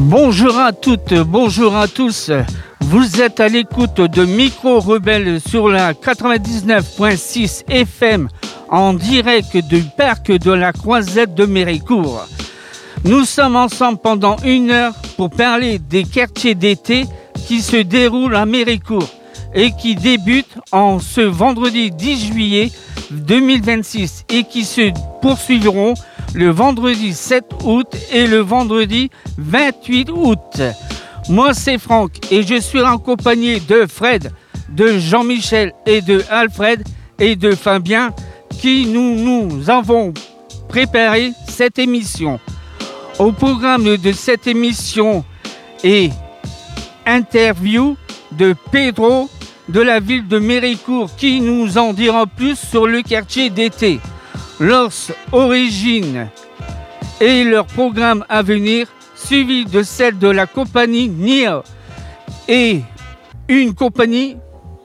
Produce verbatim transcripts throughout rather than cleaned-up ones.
Bonjour à toutes, bonjour à tous. Vous êtes à l'écoute de Micro Rebelle sur la quatre-vingt-dix-neuf virgule six F M en direct du parc de la Croisette de Méricourt. Nous sommes ensemble pendant une heure pour parler des quartiers d'été qui se déroulent à Méricourt et qui débutent en ce vendredi dix juillet deux mille vingt-six et qui se poursuivront le vendredi sept août et le vendredi vingt-huit août. Moi, c'est Franck et je suis accompagné de Fred, de Jean-Michel et de Alfred et de Fabien qui nous, nous avons préparé cette émission. Au programme de cette émission est interview de Pedro de la ville de Méricourt qui nous en dira plus sur le quartier d'été, leurs origines et leur programme à venir, suivi de celle de la compagnie N I A et une compagnie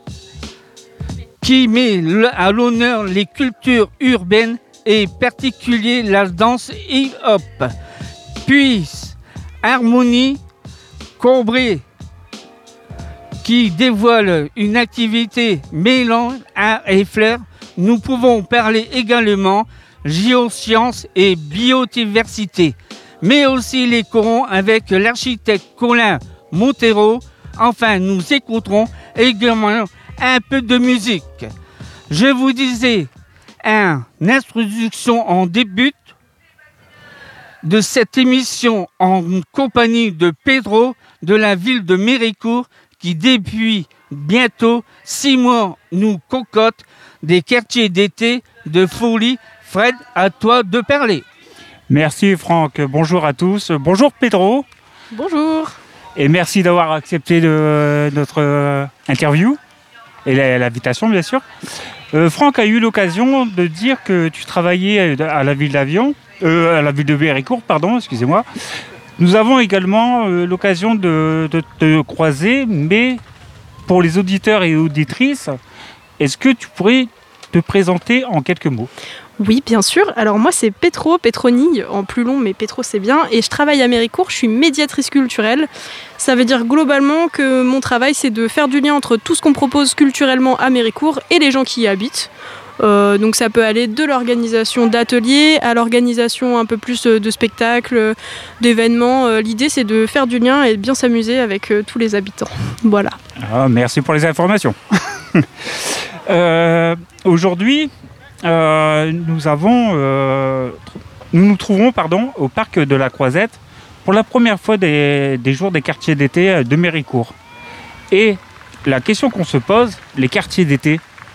qui met à l'honneur les cultures urbaines et particulier la danse hip-hop. Puis Harmonie Combré qui dévoile une activité mêlant art et fleurs. Nous pouvons parler également géosciences et biodiversité, mais aussi les corons avec l'architecte Colin Montero. Enfin, nous écouterons également un peu de musique. Je vous disais, une introduction en début de cette émission en compagnie de Pedro de la ville de Méricourt qui depuis bientôt six mois nous concocte des quartiers d'été de folie. Fred, à toi de parler. Merci Franck, bonjour à tous. Bonjour Pedro. Bonjour. Et merci d'avoir accepté de, notre euh, interview et la, l'invitation bien sûr. Euh, Franck a eu l'occasion de dire que tu travaillais à la ville d'Avion, euh, à la ville de Méricourt, pardon, excusez-moi. Nous avons également euh, l'occasion de te croiser, mais pour les auditeurs et auditrices, est-ce que tu pourrais te présenter en quelques mots ? Oui, bien sûr. Alors moi, c'est Petro, Petroni, en plus long, mais Petro, c'est bien. Et je travaille à Méricourt, je suis médiatrice culturelle. Ça veut dire globalement que mon travail, c'est de faire du lien entre tout ce qu'on propose culturellement à Méricourt et les gens qui y habitent. Euh, donc ça peut aller de l'organisation d'ateliers à l'organisation un peu plus de spectacles, d'événements. Euh, l'idée, c'est de faire du lien et de bien s'amuser avec euh, tous les habitants. Voilà. Ah, merci pour les informations. euh, aujourd'hui... Euh, nous avons, euh, nous nous trouvons pardon, au parc de la Croisette pour la première fois des, des jours des quartiers d'été de Méricourt. Et la question qu'on se pose, les quartiers d'été,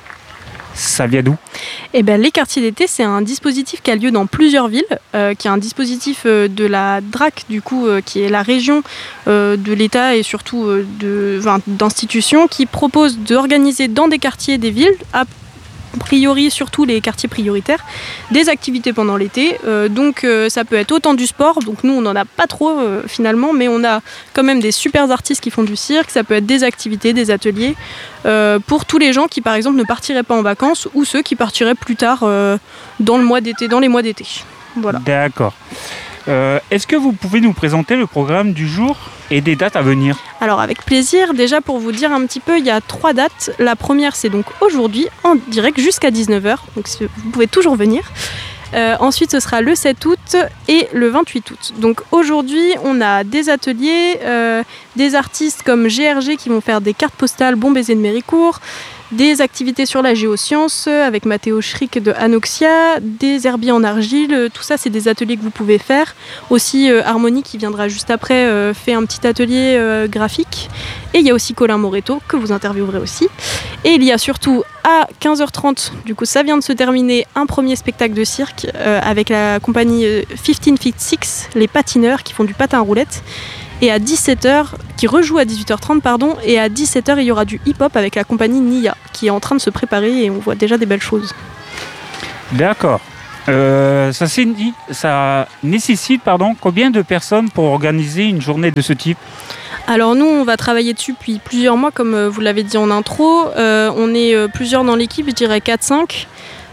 ça vient d'où ? Eh ben, les quartiers d'été, c'est un dispositif qui a lieu dans plusieurs villes, euh, qui est un dispositif euh, de la D R A C, du coup, euh, qui est la région euh, de l'État et surtout euh, de, enfin, d'institutions, qui propose d'organiser dans des quartiers des villes, à priori, surtout les quartiers prioritaires, des activités pendant l'été. Euh, donc euh, ça peut être autant du sport, donc nous on n'en a pas trop euh, finalement, mais on a quand même des super artistes qui font du cirque, ça peut être des activités, des ateliers, euh, pour tous les gens qui par exemple ne partiraient pas en vacances ou ceux qui partiraient plus tard euh, dans le mois d'été, dans les mois d'été. Voilà. D'accord. Euh, est-ce que vous pouvez nous présenter le programme du jour et des dates à venir ? Alors avec plaisir, déjà pour vous dire un petit peu, il y a trois dates. La première c'est donc aujourd'hui en direct jusqu'à dix-neuf heures, donc vous pouvez toujours venir. Euh, ensuite ce sera le sept août et le vingt-huit août. Donc aujourd'hui on a des ateliers, euh, des artistes comme G R G qui vont faire des cartes postales Bon Baiser de Méricourt, des activités sur la géoscience avec Mathéo Schrick de Anoxia, des herbiers en argile, tout ça c'est des ateliers que vous pouvez faire. Aussi euh, Harmonie qui viendra juste après euh, fait un petit atelier euh, graphique. Et il y a aussi Colin Moretto que vous interviewerez aussi. Et il y a surtout à quinze heures trente, du coup ça vient de se terminer, un premier spectacle de cirque euh, avec la compagnie euh, quinze feet six, les patineurs qui font du patin à roulettes. Et à dix-sept heures, qui rejoue à dix-huit heures trente, pardon, et à dix-sept heures, il y aura du hip-hop avec la compagnie N I A, qui est en train de se préparer et on voit déjà des belles choses. D'accord. Euh, ça, ça nécessite pardon, combien de personnes pour organiser une journée de ce type ? Alors nous, on va travailler dessus depuis plusieurs mois, comme vous l'avez dit en intro. Euh, on est plusieurs dans l'équipe, je dirais quatre cinq.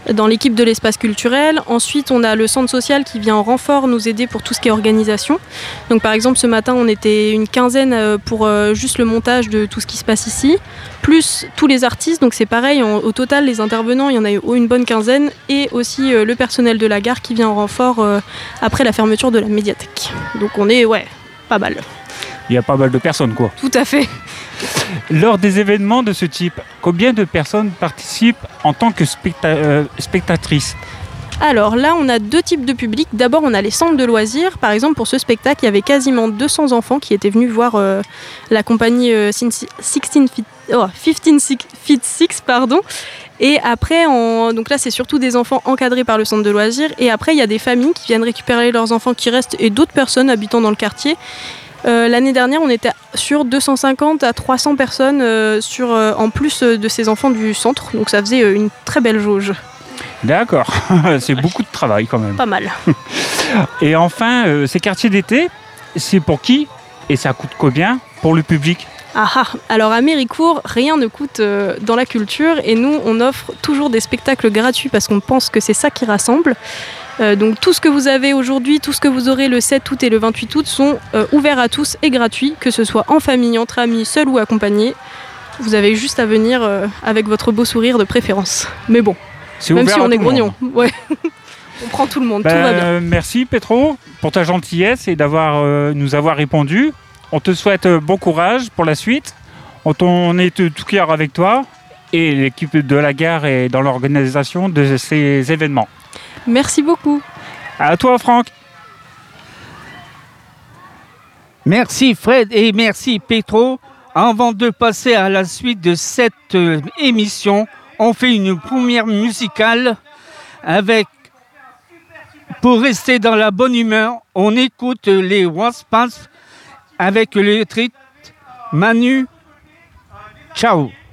dans l'équipe de l'espace culturel. Ensuite, on a le centre social qui vient en renfort nous aider pour tout ce qui est organisation. Donc par exemple, ce matin, on était une quinzaine pour euh, juste le montage de tout ce qui se passe ici, plus tous les artistes. Donc c'est pareil, en, au total, les intervenants, il y en a eu une bonne quinzaine, et aussi euh, le personnel de la gare qui vient en renfort euh, après la fermeture de la médiathèque. Donc on est, ouais, pas mal. Il y a pas mal de personnes, quoi. Tout à fait. Lors des événements de ce type, combien de personnes participent en tant que specta- euh, spectatrices ? Alors là, on a deux types de public. D'abord, on a les centres de loisirs. Par exemple, pour ce spectacle, il y avait quasiment deux cents enfants qui étaient venus voir euh, la compagnie euh, seize feet, oh, quinze feet six, pardon. Et après, en... donc là, c'est surtout des enfants encadrés par le centre de loisirs. Et après, il y a des familles qui viennent récupérer leurs enfants qui restent et d'autres personnes habitant dans le quartier. Euh, l'année dernière, on était sur deux cent cinquante à trois cents personnes euh, sur, euh, en plus de ces enfants du centre. Donc ça faisait euh, une très belle jauge. D'accord, c'est beaucoup de travail quand même. Pas mal. Et enfin, euh, ces quartiers d'été, c'est pour qui et ça coûte combien pour le public ? Ah ah. Alors à Méricourt, rien ne coûte euh, dans la culture et nous, on offre toujours des spectacles gratuits parce qu'on pense que c'est ça qui rassemble. Euh, donc tout ce que vous avez aujourd'hui, tout ce que vous aurez le sept août et le vingt-huit août sont euh, ouverts à tous et gratuits, que ce soit en famille, entre amis, seul ou accompagné. Vous avez juste à venir euh, avec votre beau sourire de préférence. Mais bon, c'est même si on est grognon, ouais. On prend tout le monde, ben, tout va bien. Merci Petro pour ta gentillesse et d'avoir euh, nous avoir répondu. On te souhaite euh, bon courage pour la suite. On, on est de tout cœur avec toi et l'équipe de la gare est dans l'organisation de ces événements. Merci beaucoup. À toi Franck. Merci Fred et merci Petro. Avant de passer à la suite de cette euh, émission, on fait une première musicale avec, pour rester dans la bonne humeur, on écoute les Waspas avec le titre Manu Chao.